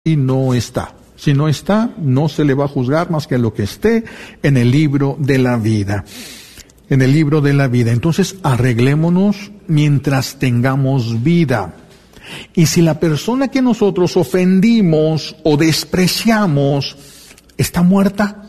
y no está. Si no está, no se le va a juzgar más que lo que esté en el libro de la vida. En el libro de la vida. Entonces, arreglémonos mientras tengamos vida. Y si la persona que nosotros ofendimos o despreciamos está muerta,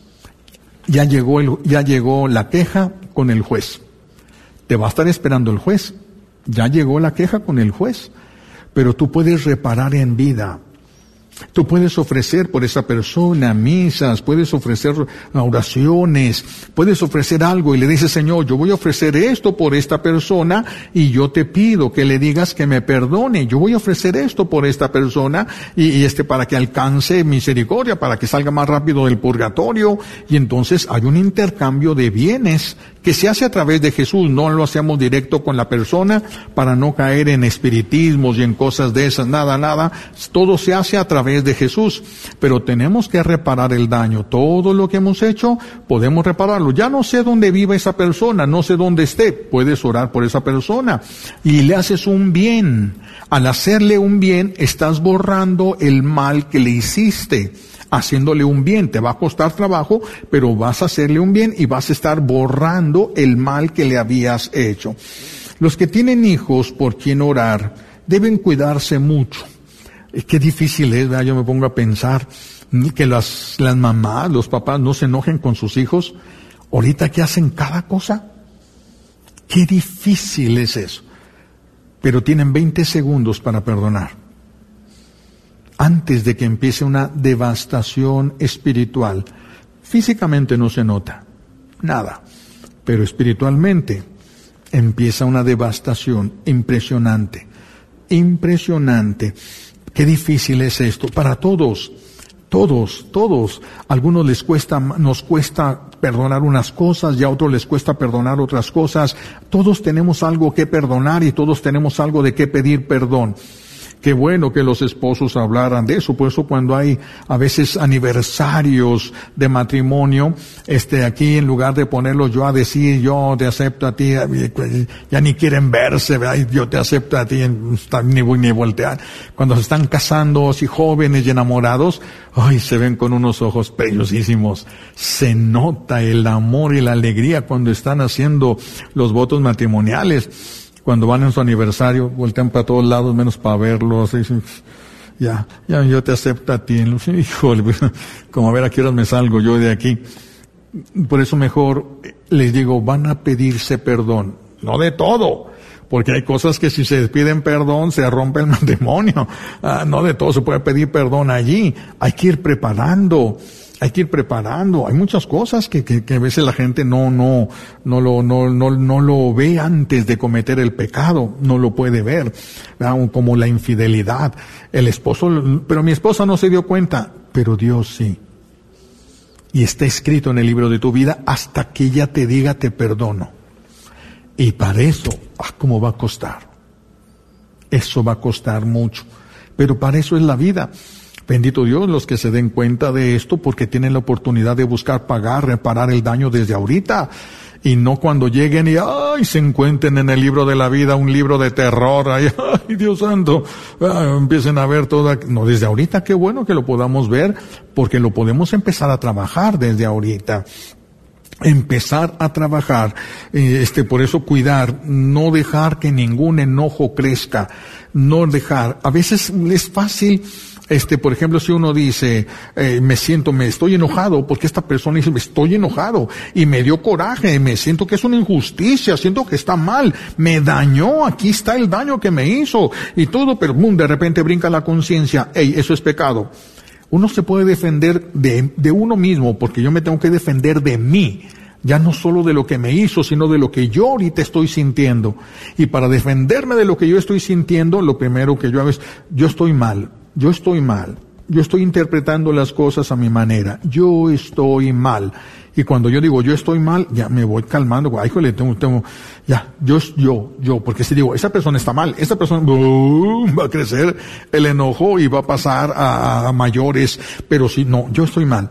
ya llegó la queja con el juez. Te va a estar esperando el juez. Ya llegó la queja con el juez. Pero tú puedes reparar en vida. Tú puedes ofrecer por esa persona misas, puedes ofrecer oraciones, puedes ofrecer algo y le dices, Señor, yo voy a ofrecer esto por esta persona y yo te pido que le digas que me perdone. Yo voy a ofrecer esto por esta persona y para que alcance misericordia, para que salga más rápido del purgatorio. Y entonces hay un intercambio de bienes que se hace a través de Jesús. No lo hacemos directo con la persona para no caer en espiritismos y en cosas de esas. Nada. Todo se hace a través de Jesús, pero tenemos que reparar el daño. Todo lo que hemos hecho, podemos repararlo. Ya no sé dónde viva esa persona, no sé dónde esté, puedes orar por esa persona y le haces un bien. Al hacerle un bien, estás borrando el mal que le hiciste. Haciéndole un bien, te va a costar trabajo, pero vas a hacerle un bien y vas a estar borrando el mal que le habías hecho. Los que tienen hijos por quien orar, deben cuidarse mucho. Qué difícil es, ¿verdad? Yo me pongo a pensar que las mamás, los papás no se enojen con sus hijos. Ahorita que hacen cada cosa. Qué difícil es eso. Pero tienen 20 segundos para perdonar. Antes de que empiece una devastación espiritual. Físicamente no se nota. Nada. Pero espiritualmente empieza una devastación impresionante. Impresionante. Qué difícil es esto para todos. Algunos nos cuesta perdonar unas cosas y a otros les cuesta perdonar otras cosas. Todos tenemos algo que perdonar y todos tenemos algo de qué pedir perdón. Qué bueno que los esposos hablaran de eso, por eso cuando hay a veces aniversarios de matrimonio, aquí en lugar de ponerlos yo a decir, yo te acepto a ti, ya ni quieren verse, ¿verdad? Yo te acepto a ti, ni voltear. Cuando se están casando así jóvenes y enamorados, ay, se ven con unos ojos preciosísimos. Se nota el amor y la alegría cuando están haciendo los votos matrimoniales. Cuando van en su aniversario, voltean para todos lados menos para verlos. Ya, yo te acepto a ti. Híjole, como a ver a qué horas me salgo yo de aquí. Por eso mejor les digo, van a pedirse perdón. No de todo, porque hay cosas que si se piden perdón se rompe el matrimonio. No de todo se puede pedir perdón allí. Hay que ir preparando. Hay muchas cosas que a veces la gente no lo ve antes de cometer el pecado, no lo puede ver, ¿verdad? Como la infidelidad. El esposo, pero mi esposa no se dio cuenta, pero Dios sí. Y está escrito en el libro de tu vida hasta que ella te diga te perdono. Y para eso, ¿cómo va a costar? Eso va a costar mucho. Pero para eso es la vida. Bendito Dios, los que se den cuenta de esto porque tienen la oportunidad de buscar reparar el daño desde ahorita. Y no cuando lleguen y se encuentren en el libro de la vida un libro de terror. Ay, Dios santo, empiecen a ver todo. No, desde ahorita qué bueno que lo podamos ver porque lo podemos empezar a trabajar desde ahorita. Empezar a trabajar, por eso cuidar, no dejar que ningún enojo crezca, a veces es fácil, por ejemplo, si uno dice, me estoy enojado, porque esta persona dice, me estoy enojado, y me dio coraje, me siento que es una injusticia, siento que está mal, me dañó, aquí está el daño que me hizo, y todo, pero de repente brinca la conciencia, eso es pecado. Uno se puede defender de uno mismo, porque yo me tengo que defender de mí. Ya no solo de lo que me hizo, sino de lo que yo ahorita estoy sintiendo. Y para defenderme de lo que yo estoy sintiendo, lo primero que yo hago es, yo estoy mal. Yo estoy interpretando las cosas a mi manera. Yo estoy mal. Y cuando yo digo yo estoy mal, ya me voy calmando. Ay, jole, yo, porque si digo, esa persona está mal, esa persona, va a crecer el enojo y va a pasar a mayores. Pero si no, yo estoy mal.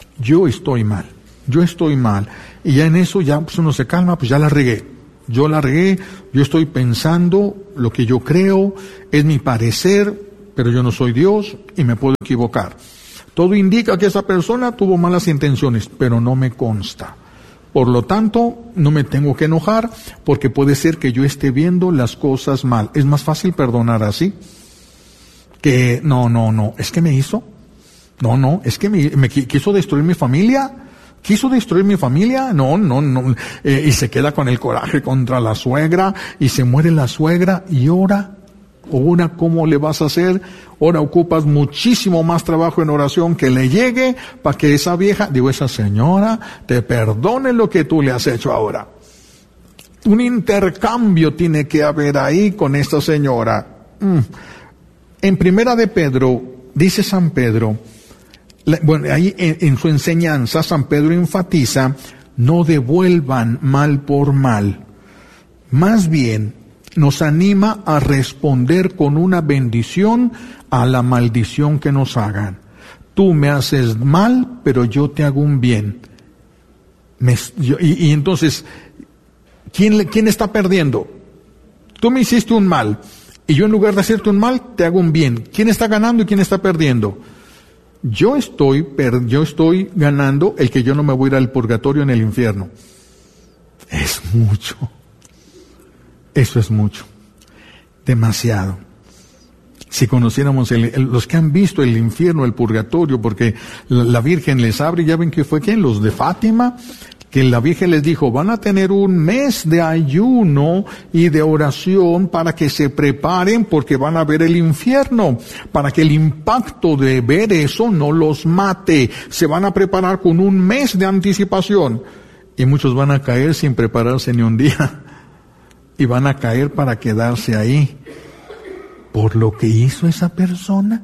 Y ya en eso ya pues uno se calma, pues ya la regué. Yo estoy pensando lo que yo creo, es mi parecer, pero yo no soy Dios y me puedo equivocar. Todo indica que esa persona tuvo malas intenciones, pero no me consta. Por lo tanto, no me tengo que enojar porque puede ser que yo esté viendo las cosas mal. Es más fácil perdonar así que no, es que me hizo. No, es que me quiso destruir mi familia. ¿Quiso destruir mi familia? No. Y se queda con el coraje contra la suegra y se muere la suegra y ahora, ¿cómo le vas a hacer? Ahora ocupas muchísimo más trabajo en oración que le llegue para que esa señora te perdone lo que tú le has hecho ahora. Un intercambio tiene que haber ahí con esta señora. En Primera de Pedro, dice San Pedro, ahí en su enseñanza San Pedro enfatiza, no devuelvan mal por mal. Más bien, nos anima a responder con una bendición a la maldición que nos hagan. Tú me haces mal, pero yo te hago un bien. Y entonces, ¿quién está perdiendo? Tú me hiciste un mal, y yo en lugar de hacerte un mal, te hago un bien. ¿Quién está ganando y quién está perdiendo? Yo estoy ganando el que yo no me voy a ir al purgatorio en el infierno. Es mucho. Eso es mucho. Demasiado. Si conociéramos los que han visto el infierno, el purgatorio, porque la Virgen les abre, ya ven que fue ¿quién? Los de Fátima, que la Virgen les dijo, van a tener un mes de ayuno y de oración para que se preparen porque van a ver el infierno, para que el impacto de ver eso no los mate. Se van a preparar con un mes de anticipación y muchos van a caer sin prepararse ni un día y van a caer para quedarse ahí por lo que hizo esa persona.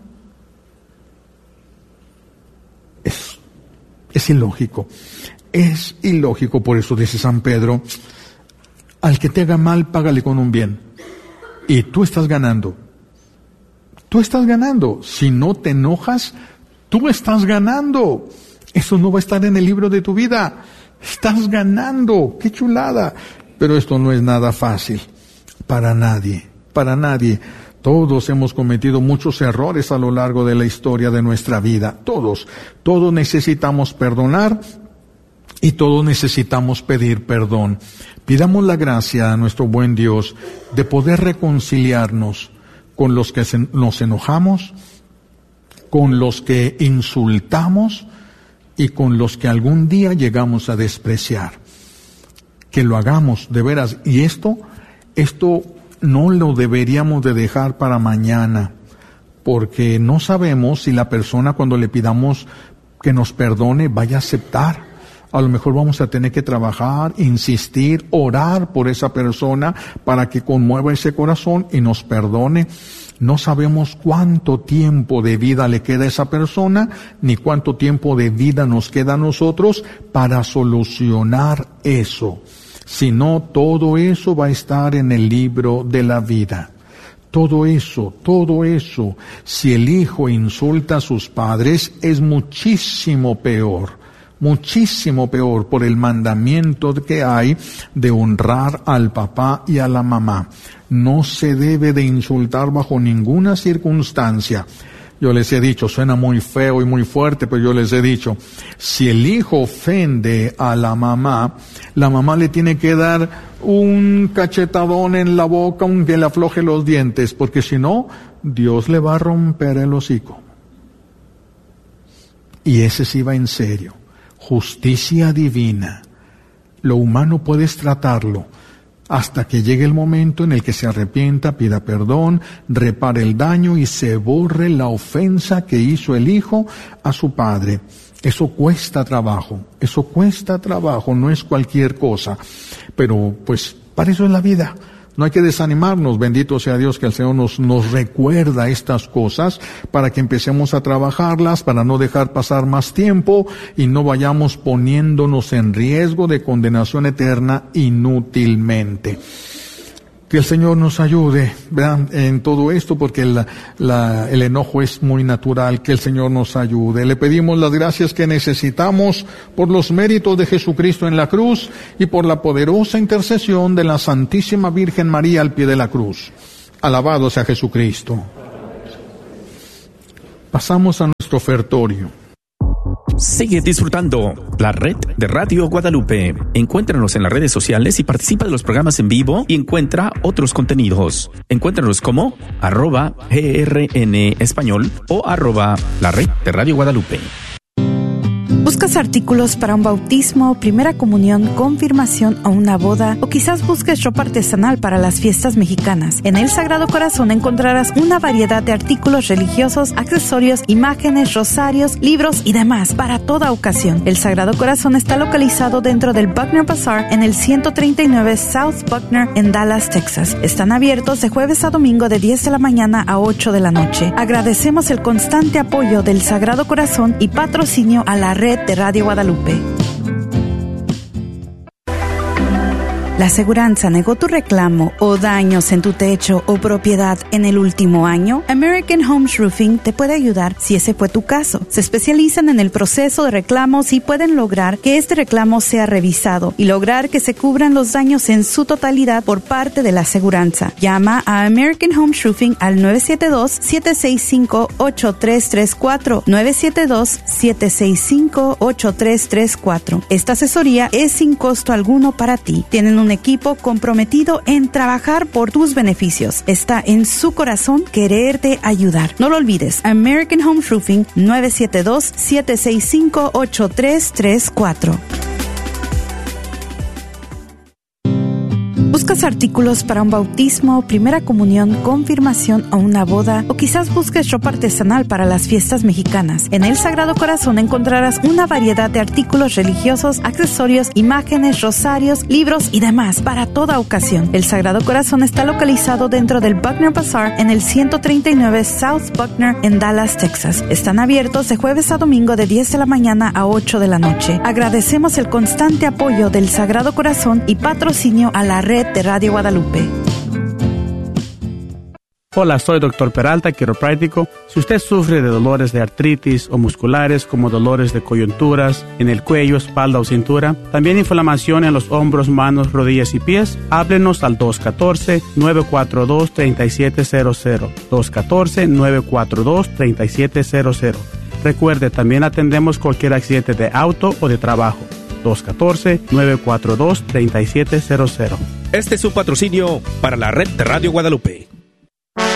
Es ilógico. Es ilógico, por eso dice San Pedro, al que te haga mal, págale con un bien. Y tú estás ganando. Tú estás ganando. Si no te enojas, tú estás ganando. Eso no va a estar en el libro de tu vida. Estás ganando. ¡Qué chulada! Pero esto no es nada fácil. Para nadie. Para nadie. Todos hemos cometido muchos errores a lo largo de la historia de nuestra vida. Todos. Todos necesitamos perdonar. Y todos necesitamos pedir perdón. Pidamos la gracia a nuestro buen Dios de poder reconciliarnos con los que nos enojamos, con los que insultamos y con los que algún día llegamos a despreciar. Que lo hagamos de veras. Y esto no lo deberíamos de dejar para mañana, porque no sabemos si la persona cuando le pidamos que nos perdone vaya a aceptar. A lo mejor vamos a tener que trabajar, insistir, orar por esa persona para que conmueva ese corazón y nos perdone. No sabemos cuánto tiempo de vida le queda a esa persona, ni cuánto tiempo de vida nos queda a nosotros para solucionar eso. Si no, todo eso va a estar en el libro de la vida. Todo eso, si el hijo insulta a sus padres, es muchísimo peor por el mandamiento que hay de honrar al papá y a la mamá. No se debe de insultar bajo ninguna circunstancia. Yo les he dicho, suena muy feo y muy fuerte, pero yo les he dicho, si el hijo ofende a la mamá le tiene que dar un cachetadón en la boca, que le afloje los dientes, porque si no, Dios le va a romper el hocico. Y ese sí va en serio. Justicia divina. Lo humano puedes tratarlo hasta que llegue el momento en el que se arrepienta, pida perdón, repare el daño y se borre la ofensa que hizo el hijo a su padre. Eso cuesta trabajo, no es cualquier cosa. Pero pues para eso es la vida. No hay que desanimarnos, bendito sea Dios que el Señor nos recuerda estas cosas para que empecemos a trabajarlas, para no dejar pasar más tiempo y no vayamos poniéndonos en riesgo de condenación eterna inútilmente. Que el Señor nos ayude, ¿verdad?, en todo esto, porque el enojo es muy natural. Que el Señor nos ayude. Le pedimos las gracias que necesitamos por los méritos de Jesucristo en la cruz y por la poderosa intercesión de la Santísima Virgen María al pie de la cruz. Alabado sea Jesucristo. Pasamos a nuestro ofertorio. Sigue disfrutando la red de Radio Guadalupe. Encuéntranos en las redes sociales y participa de los programas en vivo y encuentra otros contenidos. Encuéntranos como @GRN Español o @la red de Radio Guadalupe. ¿Buscas artículos para un bautismo, primera comunión, confirmación o una boda? O quizás busques ropa artesanal para las fiestas mexicanas. En El Sagrado Corazón encontrarás una variedad de artículos religiosos, accesorios, imágenes, rosarios, libros y demás para toda ocasión. El Sagrado Corazón está localizado dentro del Buckner Bazaar en el 139 South Buckner en Dallas, Texas. Están abiertos de jueves a domingo de 10 de la mañana a 8 de la noche. Agradecemos el constante apoyo del Sagrado Corazón y patrocinio a la red de Radio Guadalupe. ¿La aseguranza negó tu reclamo o daños en tu techo o propiedad en el último año? American Homes Roofing te puede ayudar si ese fue tu caso. Se especializan en el proceso de reclamos y pueden lograr que este reclamo sea revisado y lograr que se cubran los daños en su totalidad por parte de la aseguranza. Llama a American Homes Roofing al 972-765-8334. 972-765-8334. Esta asesoría es sin costo alguno para ti. Tienen un equipo comprometido en trabajar por tus beneficios. Está en su corazón quererte ayudar. No lo olvides. American Home Roofing 972-765-8334. ¿Buscas artículos para un bautismo, primera comunión, confirmación o una boda? O quizás busques ropa artesanal para las fiestas mexicanas. En El Sagrado Corazón encontrarás una variedad de artículos religiosos, accesorios, imágenes, rosarios, libros y demás para toda ocasión. El Sagrado Corazón está localizado dentro del Buckner Bazaar en el 139 South Buckner en Dallas, Texas. Están abiertos de jueves a domingo de 10 de la mañana a 8 de la noche. Agradecemos el constante apoyo del Sagrado Corazón y patrocinio a la red de Radio Guadalupe. Hola, soy Dr. Peralta, quiropráctico. Si usted sufre de dolores de artritis o musculares como dolores de coyunturas en el cuello, espalda o cintura, también inflamación en los hombros, manos, rodillas y pies, háblenos al 214-942-3700. 214-942-3700. Recuerde, también atendemos cualquier accidente de auto o de trabajo. 214-942-3700. Este es un patrocinio para la red de Radio Guadalupe.